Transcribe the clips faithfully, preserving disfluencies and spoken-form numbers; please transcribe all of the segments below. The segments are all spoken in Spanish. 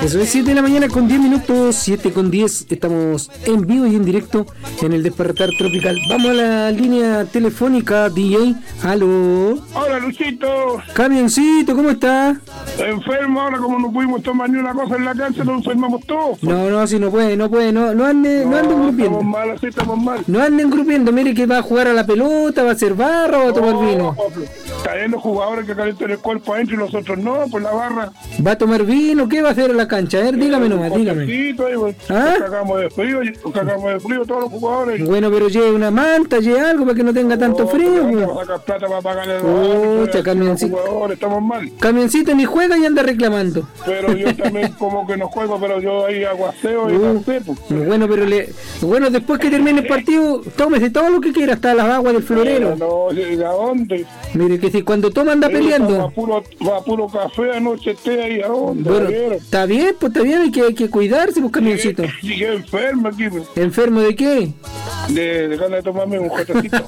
Eso es siete de la mañana con diez minutos, siete con diez. Estamos en vivo y en directo en el Despertar Tropical. Vamos a la línea telefónica, D J. Aló. Hola, Luchito. Camioncito, ¿cómo está? Enfermo, ahora como no pudimos tomar ni una cosa en la cancha, nos enfermamos todos. No, no, si no puede, no puede, no, no ande, no, no ande engrupiendo. Estamos mal, así estamos mal. No ande engrupiendo, mire que va a jugar a la pelota, va a hacer barra o va a tomar no, vino. Está viendo jugadores que calientan el cuerpo adentro y nosotros no, pues la barra. ¿Va a tomar vino? ¿Qué va a hacer en la cancha? A ver, dígame nomás, dígame. Ahí, pues, ¿Ah? Nos cagamos de frío, nos cagamos de frío todos los jugadores. Bueno, pero lleve una manta, lleve algo para que no tenga tanto no, frío. Vamos a sacar plata para pagarle Pucha, camioncito. Jugadores, estamos mal. Camioncito ni juega y anda reclamando. Pero yo también como que no juego, pero yo ahí aguaceo y uh, no sé, pues. Bueno, pero le, bueno, después que termine el partido, tómese todo lo que quiera, hasta las aguas del florero. No, no, ¿a dónde? Mire que si cuando toma anda peleando. Va a puro, va a puro café anoche, té ahí, ¿a dónde? Bueno, está bien, pues está bien, hay que, hay que cuidarse, pues, camioncito. Sigue enfermo aquí. Pues. ¿Enfermo de qué? De, de ganas de tomarme un jotecito.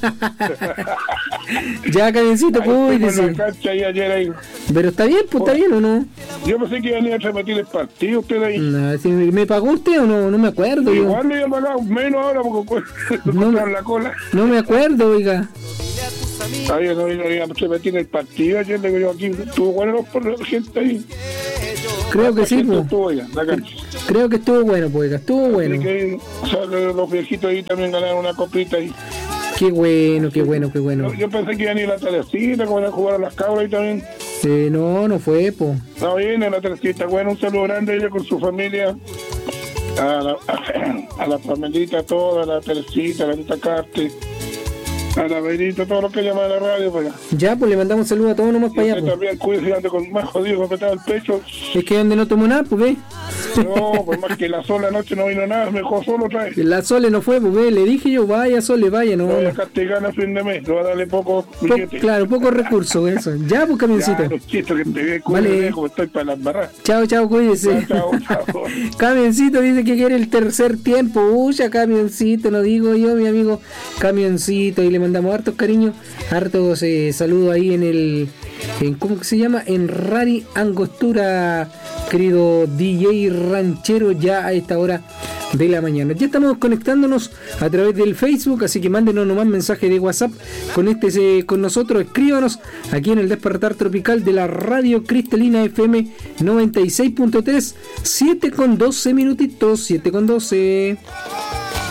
Ya, camioncito, cuídese. Pero está bien, pues está bien, ¿o no? Yo pensé que iban a repetir el partido usted ahí. No, si me pagó usted o no, no me acuerdo. Igual yo. le iba a pagar menos ahora porque no me la cola. No me acuerdo, oiga. Ay, no, no iba a repetir el partido. Ayer le digo yo aquí, estuvo bueno por la gente ahí. Creo que sí, pues. Creo que estuvo bueno, pues, estuvo bueno. Que, o sea, los viejitos ahí también ganaron una copita ahí. Qué bueno, qué bueno, qué bueno. Yo, yo pensé que iban a ir a la Telecita, como iban a jugar a las cabras ahí también. Eh, no, no fue, po. No, viene a la Telecita. Bueno, un saludo grande a ella con su familia. A la, a, a la familita toda, a la Telecita, a la Tita Carte, a la Verito, todo lo que llama a la radio, pues. Ya, pues le mandamos saludos a todos nomás para allá, pues. También cuídese, ande con más jodido, apretado el pecho. Es que donde no tomó nada, pues, ve. No, pues más que la Sole anoche no vino nada, mejor solo trae. La Sole no fue, pues, ve, le dije yo, vaya Sole, vaya, no. Voy a castigar a fin de mes, le voy a darle poco billete. Po, claro, pocos recursos, eso. Ya, pues, camioncito. Ya, chito, que te ve, vale. Como estoy para las barras. Chao, chao, cuídese. Chao, chao, chao. Camioncito dice que quiere el tercer tiempo. Uya, camioncito, no digo yo, mi amigo Camioncito. Y le mandamos hartos cariños, hartos eh, saludos ahí en el, en, ¿cómo que se llama? En Rari Angostura, querido D J ranchero, ya a esta hora de la mañana. Ya estamos conectándonos a través del Facebook, así que mándenos nomás mensaje de WhatsApp, conéctese con nosotros, escríbanos aquí en el Despertar Tropical de la Radio Cristalina F M noventa y seis punto tres, siete con doce minutitos, siete con doce.